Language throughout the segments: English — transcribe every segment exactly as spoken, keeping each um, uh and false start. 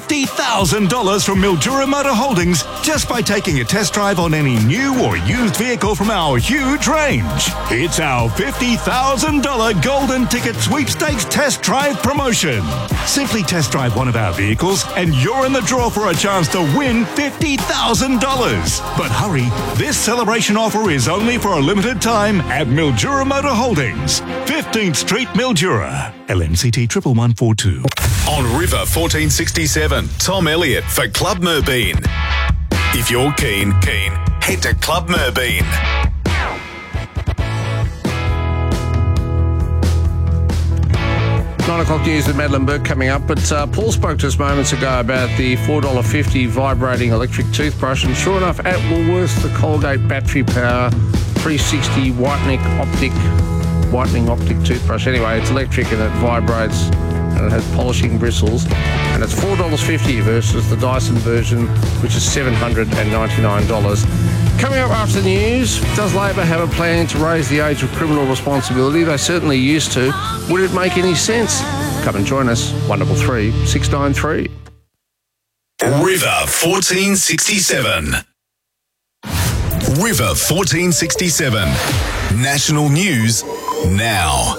fifty thousand dollars from Mildura Motor Holdings just by taking a test drive on any new or used vehicle from our huge range. It's our fifty thousand dollars Golden Ticket Sweepstakes Test Drive promotion. Simply test drive one of our vehicles and you're in the draw for a chance to win fifty thousand dollars. But hurry, this celebration offer is only for a limited time at Mildura Motor Holdings, fifteenth Street, Mildura. L M C T one one one four two. On River fourteen sixty-seven, Tom Elliott for Club Merbeen. If you're keen, keen, head to Club Merbeen. Nine o'clock news with Madeline Burke coming up, but uh, Paul spoke to us moments ago about the four dollars fifty vibrating electric toothbrush, and sure enough, at Woolworths, the Colgate Battery Power three sixty whitening optic whitening optic toothbrush. Anyway, it's electric and it vibrates and it has polishing bristles, and it's four dollars fifty versus the Dyson version, which is seven hundred ninety-nine dollars. Coming up after the news, does Labor have a plan to raise the age of criminal responsibility? They certainly used to. Would it make any sense? Come and join us, one double three six nine three. River fourteen sixty-seven. River fourteen sixty-seven. National news now.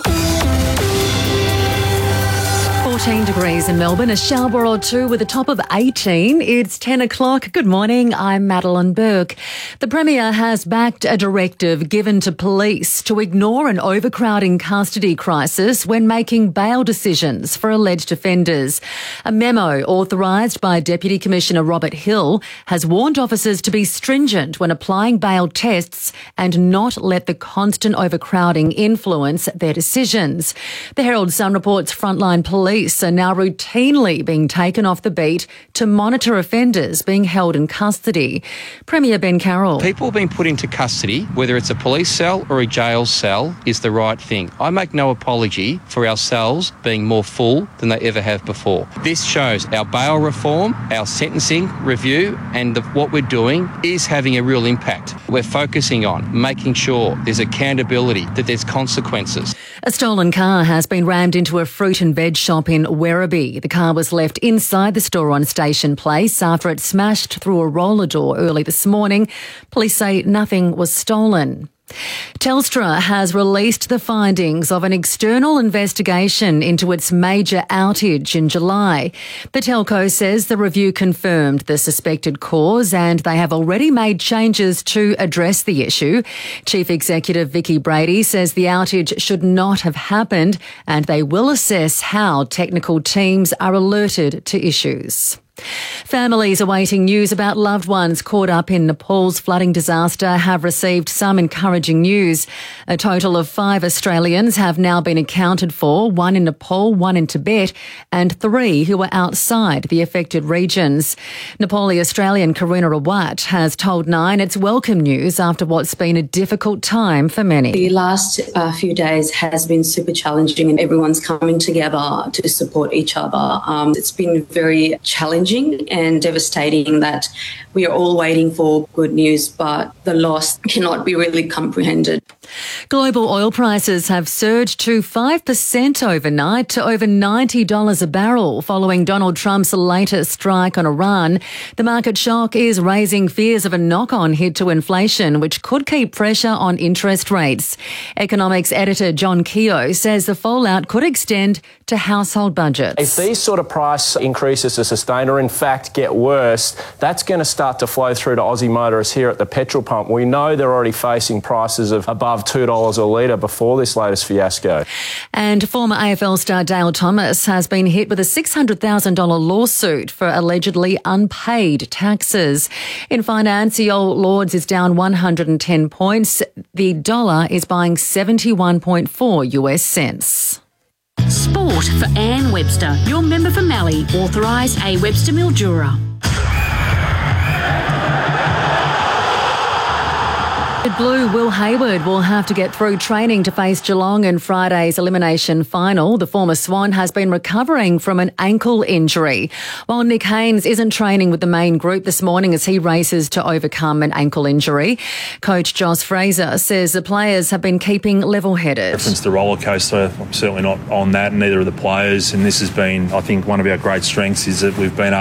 fourteen degrees in Melbourne, a shower or two with a top of eighteen. It's ten o'clock. Good morning, I'm Madeline Burke. The Premier has backed a directive given to police to ignore an overcrowding custody crisis when making bail decisions for alleged offenders. A memo authorised by Deputy Commissioner Robert Hill has warned officers to be stringent when applying bail tests and not let the constant overcrowding influence their decisions. The Herald Sun reports frontline police are now routinely being taken off the beat to monitor offenders being held in custody. Premier Ben Carroll. People being put into custody, whether it's a police cell or a jail cell, is the right thing. I make no apology for our cells being more full than they ever have before. This shows our bail reform, our sentencing review, and the, what we're doing is having a real impact. We're focusing on making sure there's accountability, that there's consequences. A stolen car has been rammed into a fruit and veg shop in Werribee. The car was left inside the store on Station Place after it smashed through a roller door early this morning. Police say nothing was stolen. Telstra has released the findings of an external investigation into its major outage in July. The telco says the review confirmed the suspected cause and they have already made changes to address the issue. Chief Executive Vicky Brady says the outage should not have happened and they will assess how technical teams are alerted to issues. Families awaiting news about loved ones caught up in Nepal's flooding disaster have received some encouraging news. A total of five Australians have now been accounted for, one in Nepal, one in Tibet, and three who are outside the affected regions. Nepali Australian Karuna Rawat has told Nine it's welcome news after what's been a difficult time for many. The last uh, few days has been super challenging and everyone's coming together to support each other. Um, it's been very challenging and devastating that we are all waiting for good news, but the loss cannot be really comprehended. Global oil prices have surged to five percent overnight to over ninety dollars a barrel following Donald Trump's latest strike on Iran. The market shock is raising fears of a knock-on hit to inflation, which could keep pressure on interest rates. Economics editor John Keogh says the fallout could extend to household budgets. If these sort of price increases are sustained or in fact get worse, that's going to start to flow through to Aussie motorists here at the petrol pump. We know they're already facing prices of above two dollars a litre before this latest fiasco. And former A F L star Dale Thomas has been hit with a six hundred thousand dollars lawsuit for allegedly unpaid taxes. In finance, the old Lords is down one hundred ten points. The dollar is buying seventy-one point four US cents. Sport for Anne Webster, your member for Mallee, authorised A Webster Mildura. Blue Will Hayward will have to get through training to face Geelong in Friday's elimination final. The former Swan has been recovering from an ankle injury, while Nick Haynes isn't training with the main group this morning as he races to overcome an ankle injury. Coach Joss Fraser says the players have been keeping level-headed. Reference the roller coaster, I'm certainly not on that, and neither are the players, and this has been, I think, one of our great strengths is that we've been able